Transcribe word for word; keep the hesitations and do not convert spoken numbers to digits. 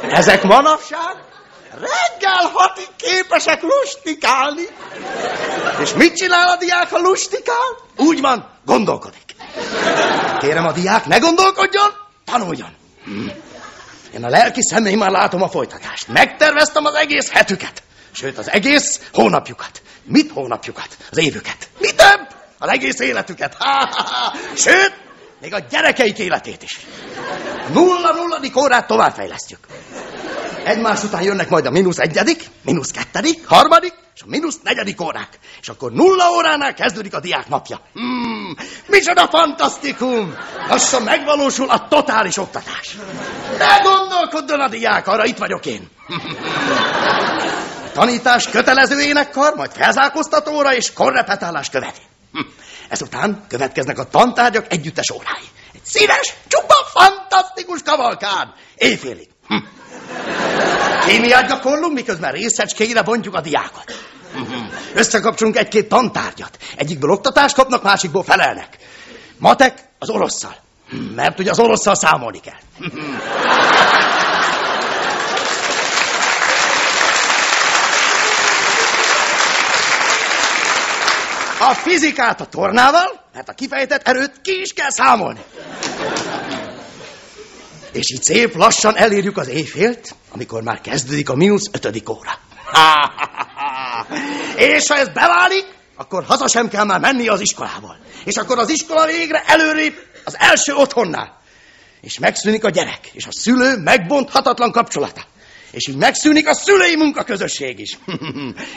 Ezek manapság reggel hatig képesek lustikálni. És mit csinál a diák, ha lustikál? Úgy van, gondolkodik. Kérem, a diák ne gondolkodjon, tanuljon. Hm. Én a lelki személyemmel látom a folytatást. Megterveztem az egész hetüket. Sőt, az egész hónapjukat. Mit hónapjukat? Az évüket. Mi több? Az egész életüket. Ha, ha, ha. Sőt, még a gyerekeik életét is. Nulla nulladik órát továbbfejlesztjük. Egymás után jönnek majd a mínusz egyedik, mínusz kettedik, harmadik, és a mínusz negyedik órák. És akkor nulla óránál kezdődik a diák napja. Hmm, micsoda fantasztikum! Lassan megvalósul a totális oktatás. Ne gondolkodjon a diák, arra itt vagyok én. A tanítás kötelező énekkar, majd felzárkóztatóra és korrepetálás követi. Ezután következnek a tantárgyak együttes órái. Egy színes, csupa, fantasztikus kavalkád. Éjfélig. Hm. Kémiát gyakorlunk, miközben részecskéire bontjuk a diákot. Összekapcsolunk egy-két tantárgyat. Egyikből oktatást kapnak, másikból felelnek. Matek az orosszal. Mert ugye az orosszal számolni kell. A fizikát a tornával, mert a kifejtett erőt ki is kell számolni. És így szép lassan elérjük az éjfélt, amikor már kezdődik a mínusz ötödik óra. És ha ez beválik, akkor haza sem kell már menni az iskolából. És akkor az iskola végre előrébb az első otthonnál. És megszűnik a gyerek, és a szülő megbonthatatlan kapcsolata. És így megszűnik a szülői munkaközösség is.